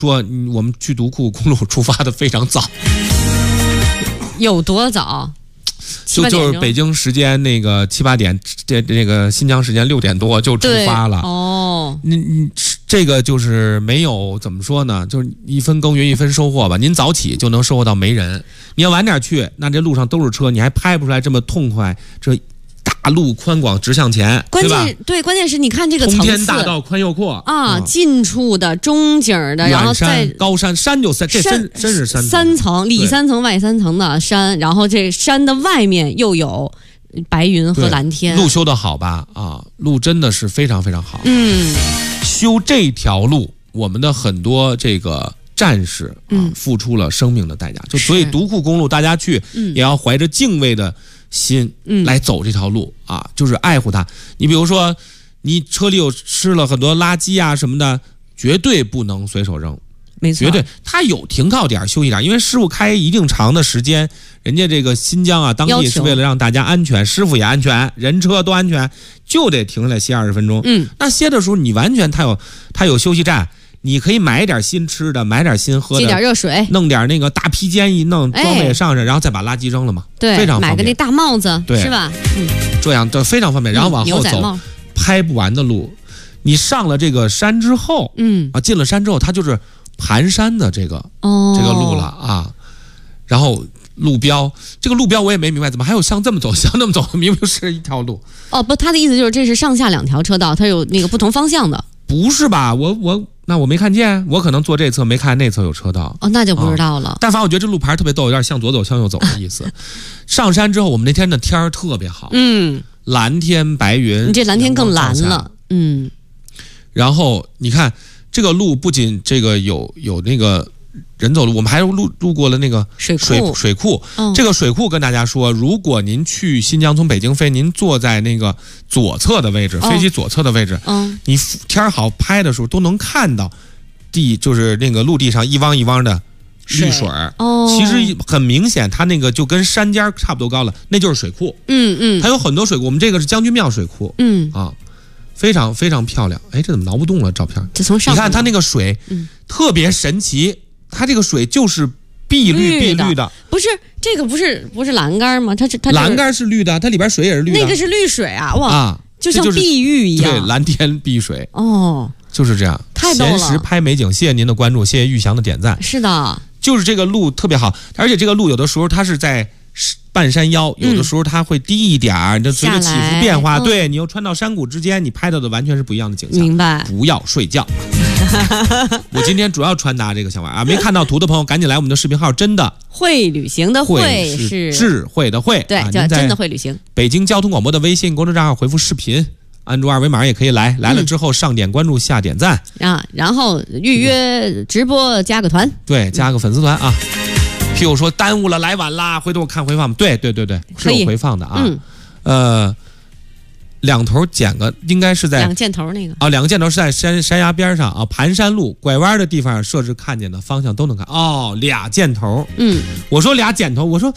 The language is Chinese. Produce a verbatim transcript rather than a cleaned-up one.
说我们去独库公路出发的非常早， 有多早？ 就就是北京时间那个七八点，这这个新疆时间六点多就出发了。 哦， 你你这个就是没有怎么说呢？就是一分耕耘一分收获吧。您早起就能收获到没人，你要晚点去，那这路上都是车，你还拍不出来这么痛快。这大路宽广直向前， 关键对吧？ 对，关键是你看这个层次， 通天大道宽又阔啊， 嗯、 近处的、中景的，然后再高山，山就三，这真真是三三层，里三层外三层的山，然后这山的外面又有白云和蓝天。 路修得好吧？啊，路真的是非常非常好。 嗯， 修这条路，我们的很多这个战士啊， 嗯、 付出了生命的代价。就所以独库公路，大家去也要怀着敬畏的心来走这条路、嗯、啊，就是爱护它。你比如说，你车里有吃了很多垃圾啊什么的，绝对不能随手扔。 没错， 绝对，它有停靠点休息点，因为师傅开一定长的时间，人家这个新疆啊，当地是为了让大家安全，师傅也安全，人车都安全，就得停下来歇二十分钟。 嗯， 那歇的时候，你完全它有它有休息站，你可以买点新吃的，买点新喝的， 接点热水， 弄点那个大披肩一弄，装备上上，然后再把垃圾扔了嘛。 对， 非常方便。 买个那大帽子， 对， 是吧？嗯， 这样就非常方便。然后往后走，拍不完的路，你上了这个山之后， 嗯啊，进了山之后，它就是盘山的这个、 哦、 这个路了啊，然后路标，这个路标我也没明白，怎么还有像这么走，像那么走，明明是一条路。 哦，不，他的意思就是这是上下两条车道，它有那个不同方向的。 不是吧？我我那我没看见，我可能坐这侧没看那侧有车道。 哦，那就不知道了。 啊、但反正我觉得这路牌特别逗，有点向左走向右走的意思。上山之后，我们那天的天儿特别好， 嗯， 蓝天白云， 你这蓝天更蓝了，嗯。 然后你看。这个路不仅这个有有那个人走路，我们还路路过了那个水库。 水水库、 嗯， 这个水库跟大家说，如果您去新疆从北京飞，您坐在那个左侧的位置， 哦、 飞机左侧的位置， 嗯， 你天好拍的时候都能看到地，就是那个陆地上一汪一汪的绿水。 哦， 其实很明显，它那个就跟山尖差不多高了，那就是水库。 嗯嗯， 它有很多水库，我们这个是将军庙水库。 嗯啊。非常非常漂亮，哎，这怎么挠不动了？照片， 这从上你看它那个水， 嗯， 特别神奇，它这个水就是碧绿碧绿的， 不是这个不是不是栏杆吗？它是它栏杆是绿的，它里边水也是绿的， 那个是绿水啊，哇， 啊， 就像碧玉一样， 对，蓝天碧水， 哦， 就是这样， 太逗了。 闲时拍美景，谢谢您的关注，谢谢玉祥的点赞， 是的， 就是这个路特别好，而且这个路有的时候它是在半山腰，有的时候它会低一点儿，这、嗯、随着起伏变化，对你又穿到山谷之间，你拍到的完全是不一样的景象。 明白？ 不要睡觉。我今天主要传达这个想法啊，没看到图的朋友赶紧来我们的视频号，真的会旅行的会是智慧的慧， 对，叫、啊、真的会旅行。 北京交通广播的微信公众账号回复视频，按住二维码也可以来，来了之后上点关注下点赞、 嗯、啊，然后预约直播加个团， 对，加个粉丝团啊。譬如说耽误了来晚啦，回头我看回放，对对对对，是有回放的啊。 嗯， 呃，两头剪个应该是在两个箭头那个啊，两个箭头是在山山崖边上啊，盘山路拐弯的地方设置看见的方向都能看哦，俩箭头。 嗯， 我说俩箭头，我说